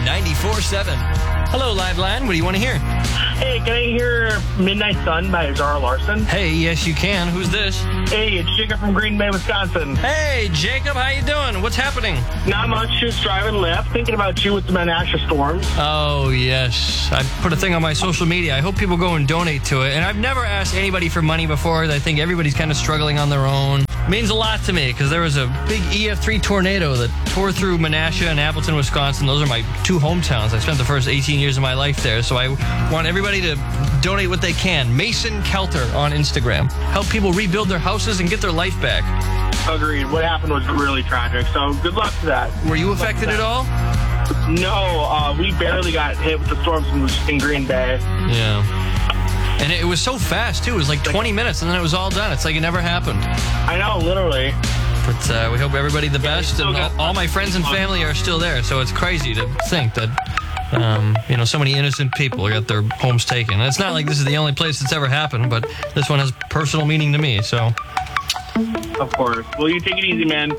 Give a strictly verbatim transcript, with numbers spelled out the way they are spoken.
ninety-four point seven. Hello, Live Line. What do you want to hear? Hey, can I hear Midnight Sun by Zara Larson? Hey, yes, you can. Who's this? Hey, it's Jacob from Green Bay, Wisconsin. Hey, Jacob, how you doing? What's happening? Not much, just driving left, thinking about you with the Menasha storms. Oh, yes. I put a thing on my social media. I hope people go and donate to it. And I've never asked anybody for money before. I think everybody's kind of struggling on their own. It means a lot to me because there was a big E F three tornado that tore through Menasha and Appleton, Wisconsin. Those are my two hometowns. I spent the first eighteen years of my life there. So I want everybody to donate what they can. Mason Kelter on Instagram. Help people rebuild their houses and get their life back. Agreed. What happened was really tragic, so good luck to that. Were you affected at all? No, uh, we barely got hit with the storms in, in Green Bay. Yeah. And it was so fast, too. It was like twenty minutes, and then it was all done. It's like it never happened. I know, literally. But uh, we hope everybody the Yeah, best, and all, all my friends and family are still there, so it's crazy to think that, um, you know, so many innocent people got their homes taken. And it's not like this is the only place that's ever happened, but this one has personal meaning to me, so... Of course. Well, you take it easy, man.